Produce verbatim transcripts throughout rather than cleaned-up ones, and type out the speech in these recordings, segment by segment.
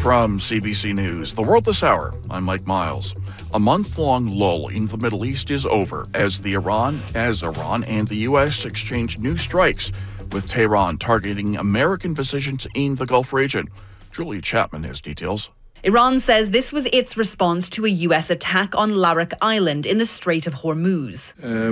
From C B C News, The World This Hour, I'm Mike Miles. A month-long lull in the Middle East is over as the Iran, as Iran and the U S exchange new strikes, with Tehran targeting American positions in the Gulf region. Julia Chapman has details. Iran says this was its response to a U S attack on Larak Island in the Strait of Hormuz.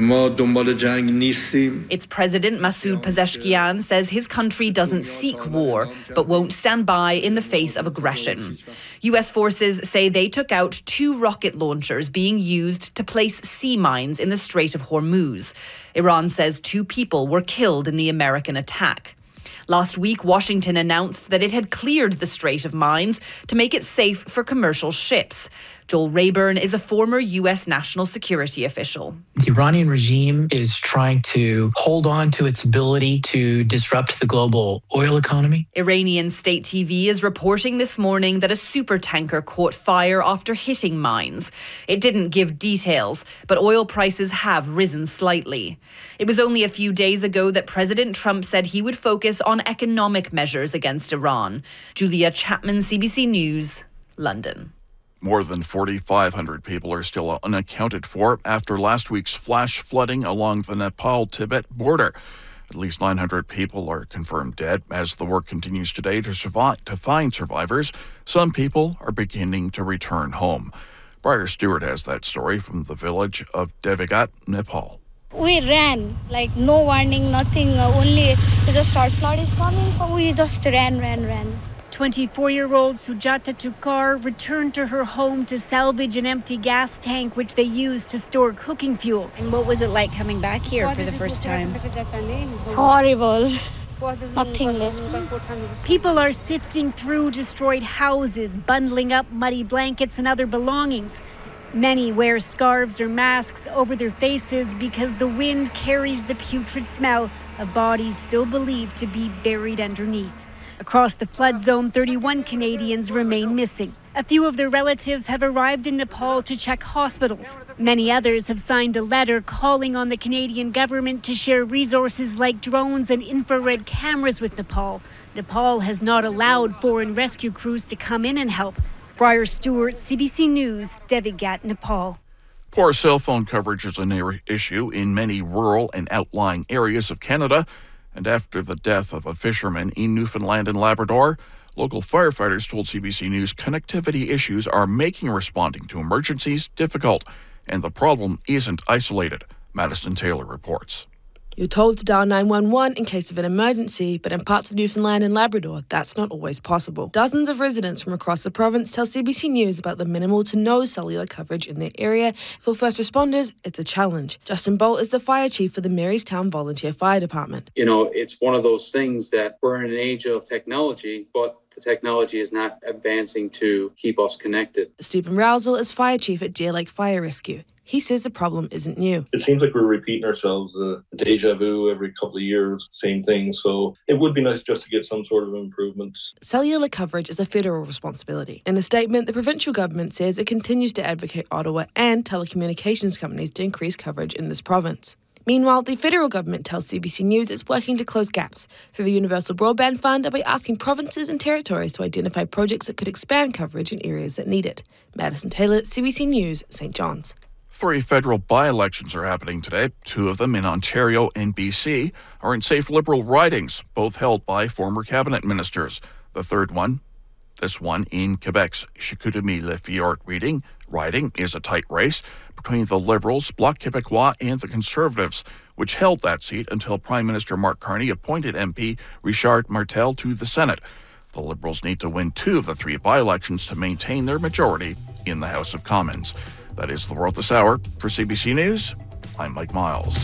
Its president, Masoud Pezeshkian, says his country doesn't seek war, but won't stand by in the face of aggression. U S forces say they took out two rocket launchers being used to place sea mines in the Strait of Hormuz. Iran says two people were killed in the American attack. Last week, Washington announced that it had cleared the Strait of mines to make it safe for commercial ships. Joel Rayburn is a former U S national security official. The Iranian regime is trying to hold on to its ability to disrupt the global oil economy. Iranian state T V is reporting this morning that a supertanker caught fire after hitting mines. It didn't give details, but oil prices have risen slightly. It was only a few days ago that President Trump said he would focus on economic measures against Iran. Julia Chapman, C B C News, London. More than forty-five hundred people are still unaccounted for after last week's flash flooding along the Nepal-Tibet border. At least nine hundred people are confirmed dead. As the work continues today to, survive, to find survivors, some people are beginning to return home. Briar Stewart has that story from the village of Devigat, Nepal. We ran, like no warning, nothing, uh, only we just thought flood is coming, so we just ran, ran, ran. twenty-four-year-old Sujata Tukar returned to her home to salvage an empty gas tank which they used to store cooking fuel. And what was it like coming back here for the first time? It's horrible. Nothing left. People are sifting through destroyed houses, bundling up muddy blankets and other belongings. Many wear scarves or masks over their faces because the wind carries the putrid smell of bodies still believed to be buried underneath. Across the flood zone, thirty-one Canadians remain missing. A few of their relatives have arrived in Nepal to check hospitals. Many others have signed a letter calling on the Canadian government to share resources like drones and infrared cameras with Nepal. Nepal has not allowed foreign rescue crews to come in and help. Briar Stewart, C B C News, Devigat, Nepal. Poor cell phone coverage is an issue in many rural and outlying areas of Canada. And after the death of a fisherman in Newfoundland and Labrador, local firefighters told C B C News connectivity issues are making responding to emergencies difficult, and the problem isn't isolated. Madison Taylor reports. You're told to dial nine one one in case of an emergency, but in parts of Newfoundland and Labrador, that's not always possible. Dozens of residents from across the province tell C B C News about the minimal to no cellular coverage in their area. For first responders, it's a challenge. Justin Bolt is the fire chief for the Marystown Volunteer Fire Department. You know, it's one of those things that we're in an age of technology, but the technology is not advancing to keep us connected. Stephen Rousel is fire chief at Deer Lake Fire Rescue. He says the problem isn't new. It seems like we're repeating ourselves, uh, deja vu every couple of years, same thing. So it would be nice just to get some sort of improvements. Cellular coverage is a federal responsibility. In a statement, the provincial government says it continues to advocate Ottawa and telecommunications companies to increase coverage in this province. Meanwhile, the federal government tells C B C News it's working to close gaps through the Universal Broadband Fund and by asking provinces and territories to identify projects that could expand coverage in areas that need it. Madison Taylor, C B C News, Saint John's. Three federal by-elections are happening today. Two of them in Ontario and B C are in safe Liberal ridings, both held by former cabinet ministers. The third one, this one in Quebec's Chicoutimi-Le Fort riding, is a tight race between the Liberals, Bloc Québécois, and the Conservatives, which held that seat until Prime Minister Mark Carney appointed M P Richard Martel to the Senate. The Liberals need to win two of the three by-elections to maintain their majority in the House of Commons. That is The World This Hour. For C B C News, I'm Mike Miles.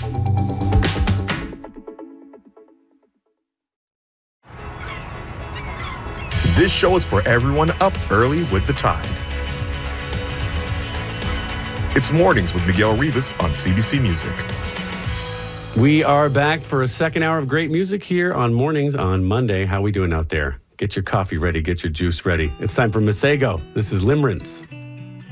This show is for everyone up early with the tide. It's Mornings with Miguel Rivas on C B C Music. We are back for a second hour of great music here on Mornings on Monday. How we doing out there? Get your coffee ready. Get your juice ready. It's time for Masego. This is Limerence.